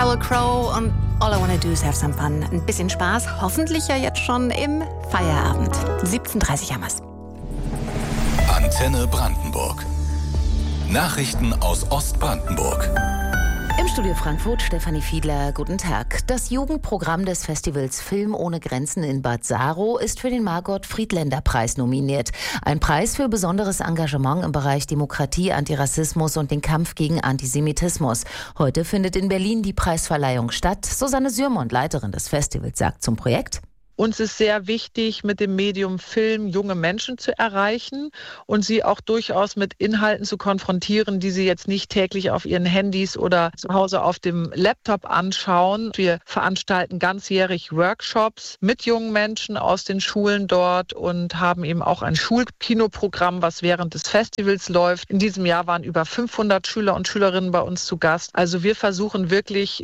Sheryl Crow und All I Wanna Do Is Have Some Fun. Ein bisschen Spaß, hoffentlich ja jetzt schon im Feierabend. 17:30 haben wir's. Antenne Brandenburg. Nachrichten aus Ostbrandenburg. Im Studio Frankfurt, Stefanie Fiedler, guten Tag. Das Jugendprogramm des Festivals Film ohne Grenzen in Bad Saro ist für den Margot-Friedländer-Preis nominiert. Ein Preis für besonderes Engagement im Bereich Demokratie, Antirassismus und den Kampf gegen Antisemitismus. Heute findet in Berlin die Preisverleihung statt. Susanne Sürmond, Leiterin des Festivals, sagt zum Projekt: Uns ist sehr wichtig, mit dem Medium Film junge Menschen zu erreichen und sie auch durchaus mit Inhalten zu konfrontieren, die sie jetzt nicht täglich auf ihren Handys oder zu Hause auf dem Laptop anschauen. Wir veranstalten ganzjährig Workshops mit jungen Menschen aus den Schulen dort und haben eben auch ein Schulkinoprogramm, was während des Festivals läuft. In diesem Jahr waren über 500 Schüler und Schülerinnen bei uns zu Gast. Also wir versuchen wirklich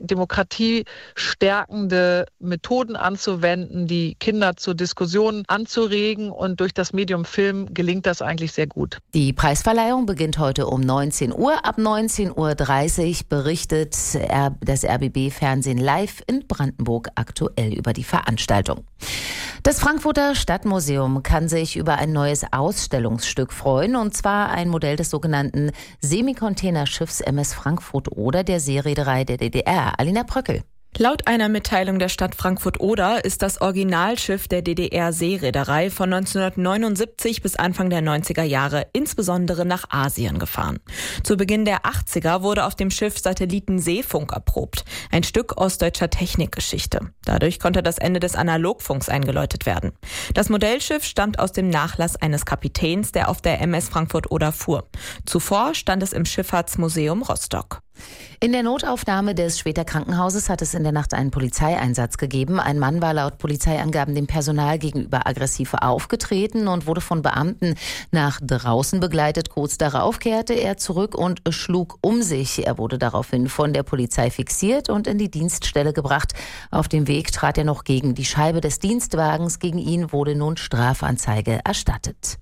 demokratiestärkende Methoden anzuwenden, die Kinder zur Diskussion anzuregen, und durch das Medium Film gelingt das eigentlich sehr gut. Die Preisverleihung beginnt heute um 19 Uhr. Ab 19:30 Uhr berichtet das RBB-Fernsehen live in Brandenburg aktuell über die Veranstaltung. Das Frankfurter Stadtmuseum kann sich über ein neues Ausstellungsstück freuen, und zwar ein Modell des sogenannten Semicontainerschiffs MS Frankfurt-Oder der Seereederei der DDR. Alina Bröckel. Laut einer Mitteilung der Stadt Frankfurt-Oder ist das Originalschiff der DDR-Seereederei von 1979 bis Anfang der 90er Jahre insbesondere nach Asien gefahren. Zu Beginn der 80er wurde auf dem Schiff Satellitenseefunk erprobt, ein Stück ostdeutscher Technikgeschichte. Dadurch konnte das Ende des Analogfunks eingeläutet werden. Das Modellschiff stammt aus dem Nachlass eines Kapitäns, der auf der MS Frankfurt-Oder fuhr. Zuvor stand es im Schifffahrtsmuseum Rostock. In der Notaufnahme des Schweter Krankenhauses hat es in der Nacht einen Polizeieinsatz gegeben. Ein Mann war laut Polizeiangaben dem Personal gegenüber aggressiv aufgetreten und wurde von Beamten nach draußen begleitet. Kurz darauf kehrte er zurück und schlug um sich. Er wurde daraufhin von der Polizei fixiert und in die Dienststelle gebracht. Auf dem Weg trat er noch gegen die Scheibe des Dienstwagens. Gegen ihn wurde nun Strafanzeige erstattet.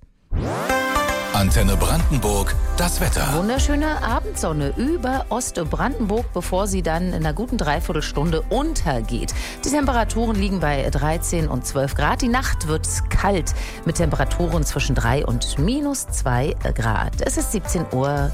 Antenne Brandenburg, das Wetter. Wunderschöne Abendsonne über Ostbrandenburg, bevor sie dann in einer guten Dreiviertelstunde untergeht. Die Temperaturen liegen bei 13 und 12 Grad. Die Nacht wird kalt mit Temperaturen zwischen 3 und -2 Grad. Es ist 17:32 Uhr.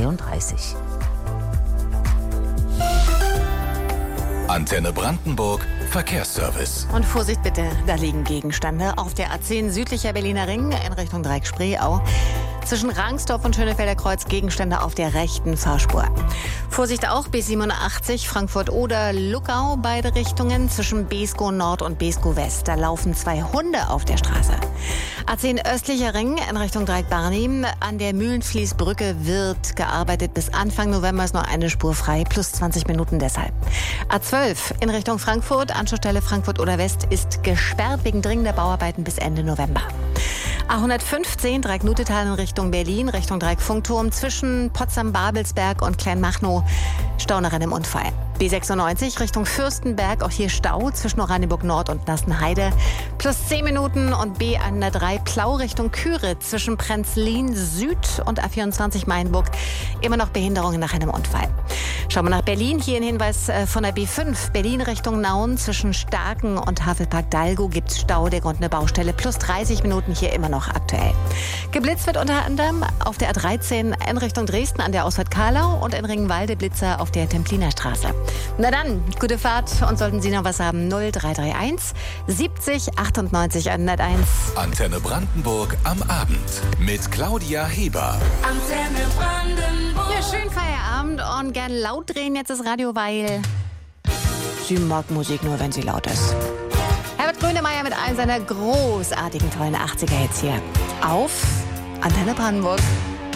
Antenne Brandenburg, Verkehrsservice. Und Vorsicht bitte, da liegen Gegenstände auf der A10 südlicher Berliner Ring in Richtung Dreieck-Spreeau. Zwischen Rangsdorf und Schönefelder Kreuz Gegenstände auf der rechten Fahrspur. Vorsicht auch B87 Frankfurt-Oder Luckau, beide Richtungen zwischen Beeskow Nord und Beeskow West. Da laufen 2 Hunde auf der Straße. A10 östlicher Ring in Richtung Dreieck-Barnim. An der Mühlenfließbrücke wird gearbeitet. Bis Anfang November ist nur eine Spur frei, plus 20 Minuten deshalb. A12 in Richtung Frankfurt, Anschlussstelle Frankfurt-Oder West ist gesperrt wegen dringender Bauarbeiten bis Ende November. A115 Dreieck-Nutetal in Richtung Berlin, Richtung Dreieck-Funkturm zwischen Potsdam-Babelsberg und Kleinmachnow. Stau nach einem Unfall. B96 Richtung Fürstenberg, auch hier Stau zwischen Oranienburg Nord und Nassenheide. Plus 10 Minuten. Und B103 Plau Richtung Küritz zwischen Prenzlin Süd und A24 Mainburg. Immer noch Behinderungen nach einem Unfall. Schauen wir nach Berlin. Hier ein Hinweis von der B5. Berlin Richtung Nauen zwischen Starken und Havelpark Dalgo gibt es Stau. Der Grund eine Baustelle. Plus 30 Minuten hier immer noch aktuell. Geblitzt wird unter anderem auf der A13 in Richtung Dresden an der Ausfahrt Karlau und in Ringenwalde Blitzer auf der Templiner Straße. Na dann, gute Fahrt, und sollten Sie noch was haben, 0331 70 98 101. Antenne Brandenburg am Abend mit Claudia Heber. Antenne Brandenburg. Ja, schön Feierabend und gern laut drehen jetzt das Radio, weil sie mag Musik nur, wenn sie laut ist. Herbert Grönemeyer mit einem seiner großartigen, tollen 80er-Hits hier auf Antenne Brandenburg.